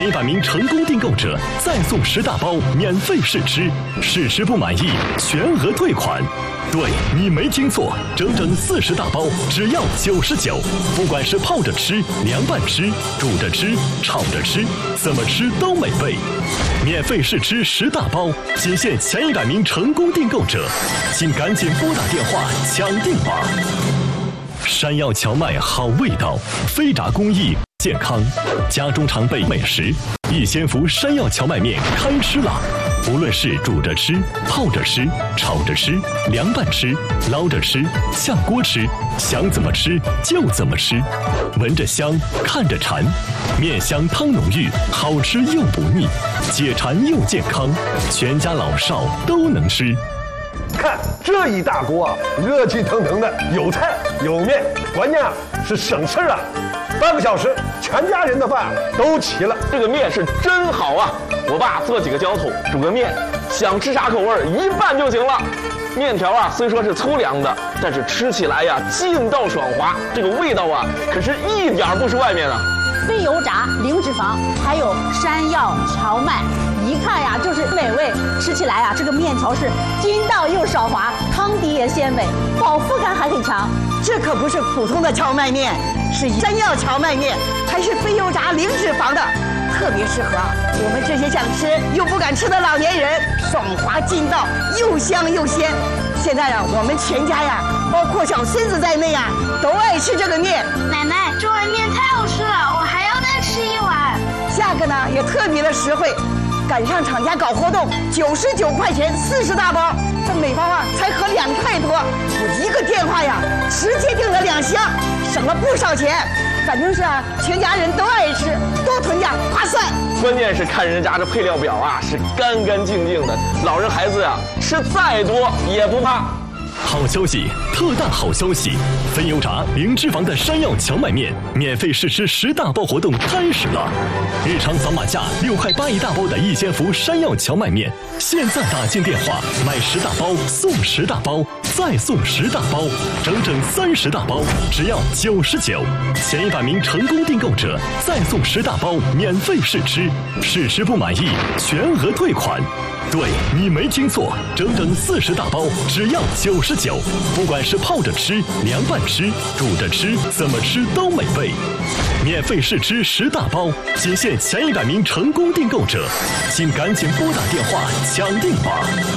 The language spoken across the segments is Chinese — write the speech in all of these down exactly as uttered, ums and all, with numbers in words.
一百名成功订购者再送十大包免费试吃，试吃不满意全额退款。对，你没听错，整整四十大包只要九十九，不管是泡着吃、凉拌吃、煮着吃、炒着吃，怎么吃都美味。免费试吃十大包，仅限前一百名成功订购者，请赶紧拨打电话抢订吧！山药荞麦好味道，飞炸工艺健康，家中常备美食。逸仙福山药荞麦面开吃啦！无论是煮着吃、泡着吃、炒着吃、凉拌吃、捞着吃、下锅吃，想怎么吃就怎么吃，闻着香，看着馋，面香汤浓郁，好吃又不腻，解馋又健康，全家老少都能吃。 看这一大锅啊，热气腾腾的，有菜有面，关键啊是省事啊，半个小时全家人的饭都齐了。 这个面是真好啊！我爸做几个浇头，煮个面，想吃啥口味一拌就行了。面条啊虽说是粗粮的，但是吃起来呀劲道爽滑，这个味道啊可是一点不输外面啊。 非油炸零脂肪，还有山药荞麦，一看呀就是美味。吃起来呀，这个面条是筋道又爽滑，汤底也鲜美，饱腹感还很强。 这可不是普通的荞麦面，是山药荞麦面，还是非油炸零脂肪的，特别适合我们这些想吃又不敢吃的老年人，爽滑劲道，又香又鲜。现在呀，我们全家呀，包括小孙子在内呀，都爱吃这个面。 奶奶，这碗面太好吃了，我还要再吃一碗。 价格呢也特别的实惠，赶上厂家搞活动，九十九块钱四十大包，这每包啊才合两块多。我一个电话呀，直接订了两箱，省了不少钱。反正是啊，全家人都爱吃，多囤点划算。 关键是看人家这配料表啊，是干干净净的，老人孩子呀、啊、吃再多也不怕。 好消息，特大好消息！非油炸零脂肪的山药荞麦面免费试吃十大包活动开始了！日常扫码价六块八一大包的逸仙福山药荞麦面，现在打进电话买十大包送十大包，再送十大包，整整三十大包，只要九十九。前一百名成功订购者再送十大包免费试吃，试吃不满意全额退款。对，你没听错，整整四十大包只要九十九，不管是泡着吃、凉拌吃、煮着吃，怎么吃都美味。免费试吃十大包，仅限前一百名成功订购者，请赶紧拨打电话抢订吧。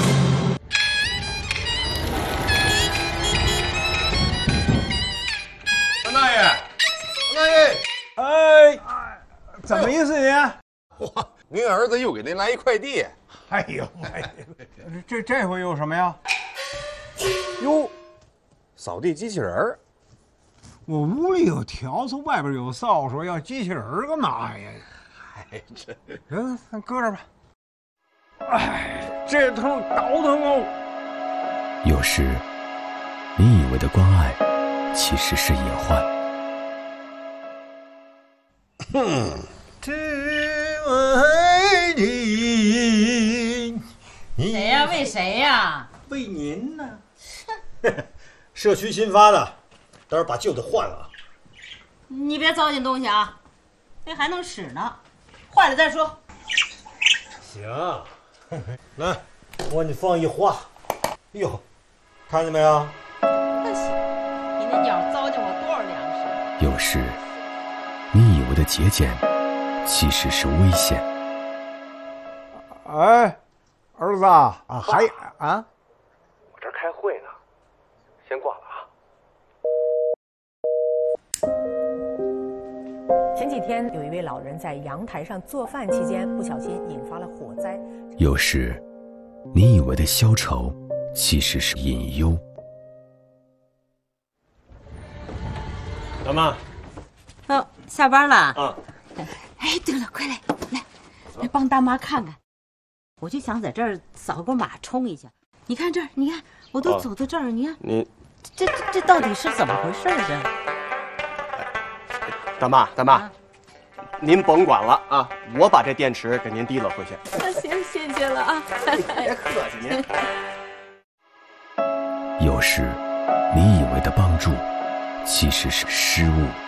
张大爷，张大爷， 哎，怎么意思您？ 哇，您儿子又给您来一快递。 哎呦，哎，这这回有什么呀？哟， 扫地机器人儿。 我屋里有笤帚，外边有扫帚，要机器人儿干嘛呀？ 哎，这， 嗯，搁这吧。哎，这头倒腾哦。 有时，你以为的关爱，其实是隐患。 哼，只为你。 谁呀？为谁呀？ 为您呢。社区新发的，待会儿把旧的换了啊。 你别糟践东西啊，那还能使呢，坏了再说。 行，来，我给你放一花。哟，看见没有？ 那行，你那鸟糟践我多少粮食？ 有时，你以为的节俭，其实是危险。 哎，儿子啊，还啊？ 我这开会呢，先挂了啊。 前几天有一位老人在阳台上做饭期间，不小心引发了火灾。 有时，你以为的消愁，其实是隐忧。 老妈， 哦，下班了啊？ 哎，对了，快来，来，来帮大妈看看。我就想在这儿扫个码冲一下。你看这儿，你看我都走到这儿，你看你这这这到底是怎么回事啊？ 大妈，大妈，啊、您甭管了啊，我把这电池给您提了回去。 那行，谢谢了啊， 别客气您。 有时，你以为的帮助，其实是失误。